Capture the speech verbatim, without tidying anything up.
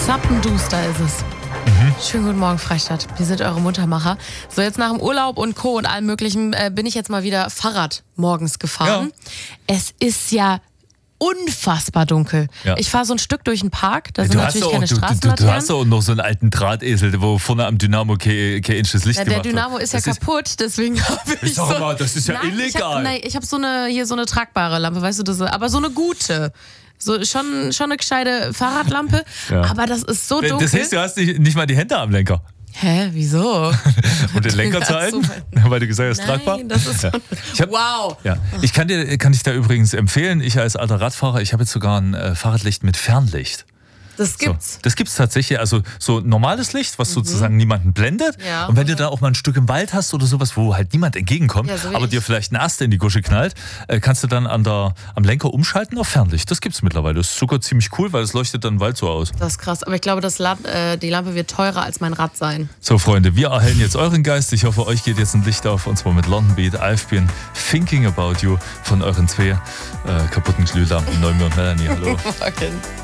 Zappenduster ist es. Mhm. Schönen guten Morgen, Freistadt. Wir sind eure Muntermacher. So, jetzt nach dem Urlaub und Co. und allem Möglichen äh, bin ich jetzt mal wieder Fahrrad morgens gefahren. Ja. Es ist ja unfassbar dunkel. Ja. Ich fahre so ein Stück durch den Park, da sind du natürlich auch, keine du, Straßenlaternen. Du, du hast auch noch so einen alten Drahtesel, wo vorne am Dynamo kein, kein Inches Licht ja, gemacht der Dynamo wird. ist ja das kaputt, ist, deswegen habe ich sag so... mal, das ist ja nein, illegal. Ich hab, nein, ich habe so eine, hier so eine tragbare Lampe, weißt du, das, aber so eine gute. So, schon, schon eine gescheite Fahrradlampe, ja. Aber das ist so dunkel. Das heißt, du hast nicht, nicht mal die Hände am Lenker. Hä, wieso? Und den Lenker zu halten? So, weil du gesagt hast, nein, tragbar? Das ist so ja. ich hab, wow. Ja. Ich kann dir kann dich da übrigens empfehlen, ich als alter Radfahrer, ich habe jetzt sogar ein äh, Fahrradlicht mit Fernlicht. Das gibt's. So, das gibt's tatsächlich, also so normales Licht, was mhm. sozusagen niemanden blendet. Ja, und wenn also. du da auch mal ein Stück im Wald hast oder sowas, wo halt niemand entgegenkommt, ja, so aber ich. dir vielleicht ein Ast in die Gusche knallt, äh, kannst du dann an der, am Lenker umschalten auf Fernlicht. Das gibt's mittlerweile. Das ist sogar ziemlich cool, weil es leuchtet dann im Wald so aus. Das ist krass, aber ich glaube, das La- äh, die Lampe wird teurer als mein Rad sein. So Freunde, wir erhellen jetzt euren Geist. Ich hoffe, euch geht jetzt ein Licht auf, und zwar mit London Beat, I've been thinking about you von euren zwei äh, kaputten Glühlampen, Neumi und Melanie. Hallo. Okay.